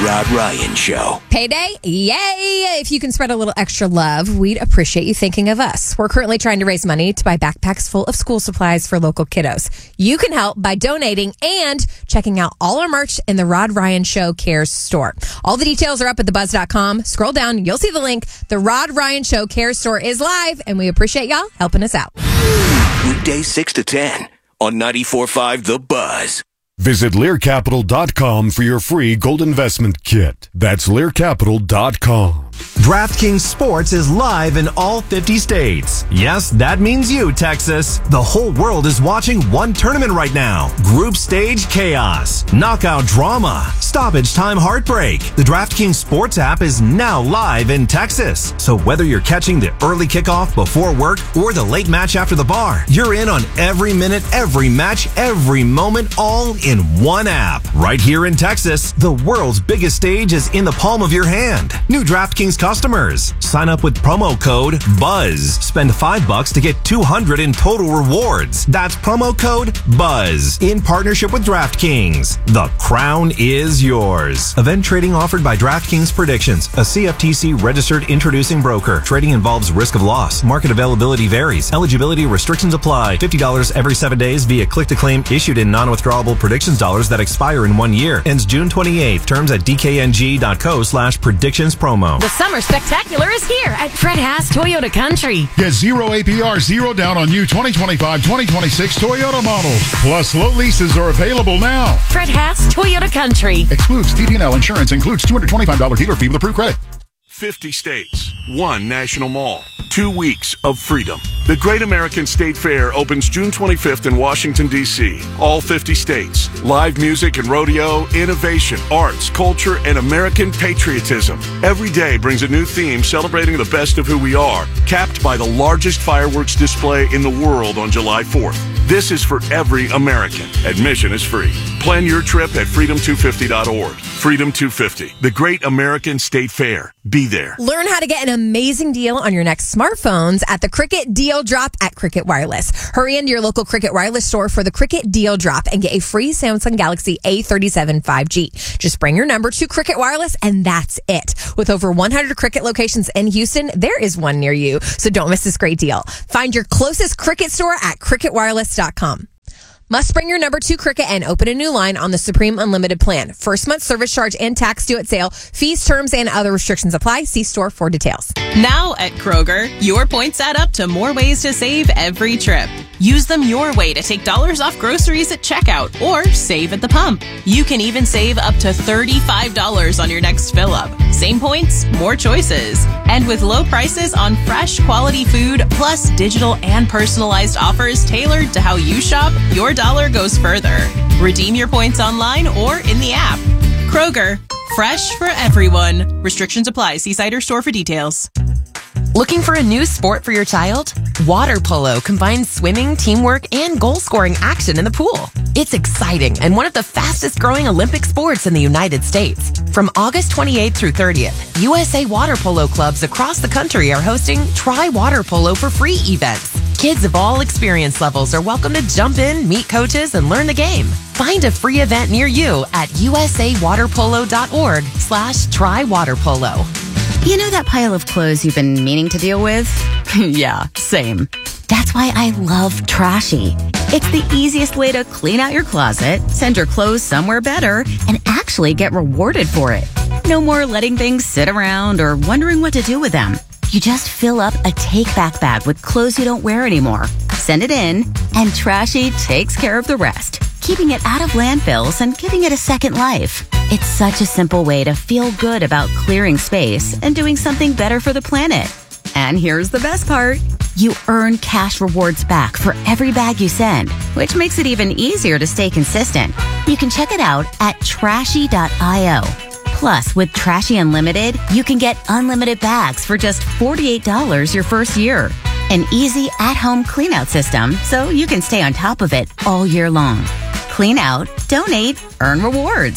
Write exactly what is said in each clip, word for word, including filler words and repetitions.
Rod Ryan Show. Payday? Yay! If you can spread a little extra love, we'd appreciate you thinking of us. We're currently trying to raise money to buy backpacks full of school supplies for local kiddos. You can help by donating and checking out all our merch in the Rod Ryan Show Cares store. All the details are up at the buzz dot com. Scroll down, you'll see the link. The Rod Ryan Show Cares store is live, and we appreciate y'all helping us out. Weekdays six to ten on ninety-four point five The Buzz. Visit Lear Capital dot com for your free gold investment kit. That's Lear Capital dot com. DraftKings Sports is live in all fifty states. Yes, that means you, Texas. The whole world is watching one tournament right now. Group stage chaos, knockout drama, stoppage time heartbreak. The DraftKings Sports app is now live in Texas. So whether you're catching the early kickoff before work or the late match after the bar, you're in on every minute, every match, every moment, all in one app. Right here in Texas, the world's biggest stage is in the palm of your hand. New DraftKings customers, sign up with promo code BUZZ. Spend five bucks to get two hundred in total rewards. That's promo code BUZZ in partnership with DraftKings. The crown is yours. Event trading offered by DraftKings Predictions, a C F T C registered introducing broker. Trading involves risk of loss. Market availability varies. Eligibility restrictions apply. fifty dollars every seven days via click to claim issued in non-withdrawable predictions dollars that expire in one year. Ends June twenty-eighth. Terms at dkng.co slash predictions promo. The summer spectacular is here at Fred Haas Toyota Country. Get zero A P R, zero down on new twenty twenty-five, twenty twenty-six Toyota models. Plus, low leases are available now. Fred Haas Toyota Country. Excludes T P and L insurance. Includes two hundred twenty-five dollars dealer fee with approved credit. fifty states, one national mall, two weeks of freedom. The Great American State Fair opens June twenty-fifth in Washington, D C All fifty states. Live music and rodeo, innovation, arts, culture, and American patriotism. Every day brings a new theme celebrating the best of who we are, capped by the largest fireworks display in the world on July fourth. This is for every American. Admission is free. Plan your trip at freedom two fifty dot org. Freedom two fifty, the Great American State Fair. Be there. Learn how to get an amazing deal on your next smartphones at the Cricket Deal Drop at Cricket Wireless. Hurry into your local Cricket Wireless store for the Cricket Deal Drop and get a free Samsung Galaxy A thirty-seven five G. Just bring your number to Cricket Wireless and that's it. With over one hundred Cricket locations in Houston, there is one near you. So don't miss this great deal. Find your closest Cricket store at cricket wireless dot com. Must bring your number to Cricket and open a new line on the Supreme Unlimited plan. First month service charge and tax due at sale. Fees, terms, and other restrictions apply. See store for details. Now at Kroger, your points add up to more ways to save every trip. Use them your way to take dollars off groceries at checkout or save at the pump. You can even save up to thirty-five dollars on your next fill up. Same points, more choices. And with low prices on fresh, quality food, plus digital and personalized offers tailored to how you shop, your dollar goes further. Redeem your points online or in the app. Kroger, fresh for everyone. Restrictions apply. See site or store for details. Looking for a new sport for your child? Water polo combines swimming, teamwork, and goal-scoring action in the pool. It's exciting and one of the fastest-growing Olympic sports in the United States. From August twenty-eighth through thirtieth, U S A Water Polo clubs across the country are hosting Try Water Polo for Free events. Kids of all experience levels are welcome to jump in, meet coaches, and learn the game. Find a free event near you at usawaterpolo.org slash try water polo. You know that pile of clothes you've been meaning to deal with? Yeah, same. That's why I love Trashy. It's the easiest way to clean out your closet, send your clothes somewhere better, and actually get rewarded for it. No more letting things sit around or wondering what to do with them. You just fill up a take-back bag with clothes you don't wear anymore. Send it in, and Trashy takes care of the rest, keeping it out of landfills and giving it a second life. It's such a simple way to feel good about clearing space and doing something better for the planet. And here's the best part. You earn cash rewards back for every bag you send, which makes it even easier to stay consistent. You can check it out at trashy dot io. Plus, with Trashy Unlimited, you can get unlimited bags for just forty-eight dollars your first year. An easy at-home clean-out system so you can stay on top of it all year long. Clean out, donate, earn rewards.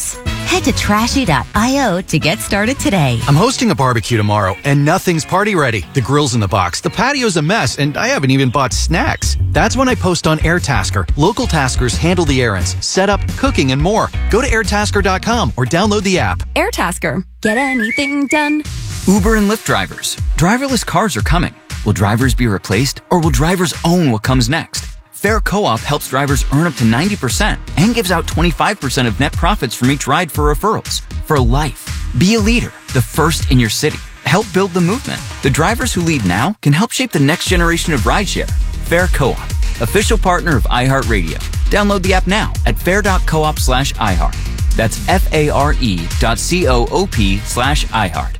Head to trashy dot io to get started today. I'm hosting a barbecue tomorrow, and nothing's party ready. The grill's in the box, the patio's a mess, and I haven't even bought snacks. That's when I post on Airtasker. Local taskers handle the errands, setup, cooking, and more. Go to airtasker dot com or download the app. Airtasker. Get anything done. Uber and Lyft drivers. Driverless cars are coming. Will drivers be replaced, or will drivers own what comes next? Fair Co-op helps drivers earn up to ninety percent and gives out twenty-five percent of net profits from each ride for referrals. For life. Be a leader, the first in your city. Help build the movement. The drivers who lead now can help shape the next generation of rideshare. Fair Co-op, official partner of iHeartRadio. Download the app now at fair dot coop slash iHeart. That's F-A-R-E dot C-O-O-P slash iHeart.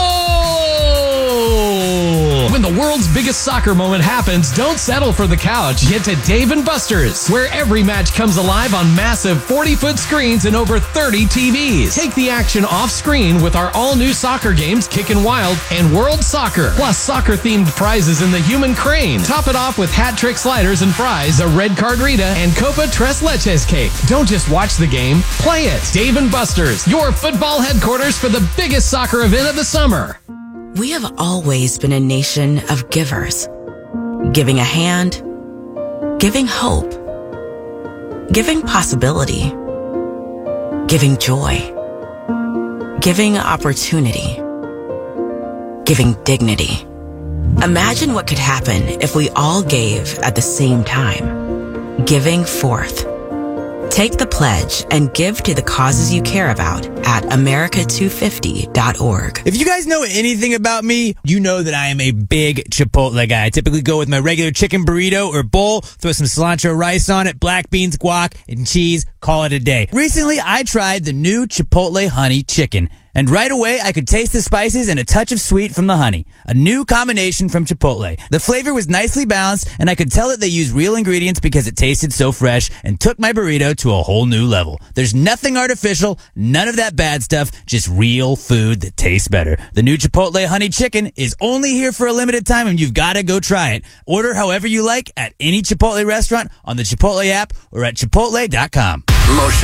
Goal! When the world's biggest soccer moment happens, don't settle for the couch. Get to Dave and Buster's, where every match comes alive on massive forty-foot screens and over thirty T Vs. Take the action off screen with our all-new soccer games, Kickin' Wild and World Soccer, plus soccer-themed prizes in the Human Crane. Top it off with hat-trick sliders and fries, a red cardrita, and Copa Tres Leches cake. Don't just watch the game, play it. Dave and Buster's, your football headquarters for the biggest soccer event of the summer. We have always been a nation of givers. Giving a hand, giving hope, giving possibility, giving joy, giving opportunity, giving dignity. Imagine what could happen if we all gave at the same time. Giving forth. Take the pledge and give to the causes you care about at America two fifty dot org. If you guys know anything about me, you know that I am a big Chipotle guy. I typically go with my regular chicken burrito or bowl, throw some cilantro rice on it, black beans, guac, and cheese, call it a day. Recently, I tried the new Chipotle Honey Chicken. And right away, I could taste the spices and a touch of sweet from the honey. A new combination from Chipotle. The flavor was nicely balanced, and I could tell that they used real ingredients because it tasted so fresh and took my burrito to a whole new level. There's nothing artificial, none of that bad stuff, just real food that tastes better. The new Chipotle Honey Chicken is only here for a limited time, and you've got to go try it. Order however you like at any Chipotle restaurant, on the Chipotle app, or at chipotle dot com. Most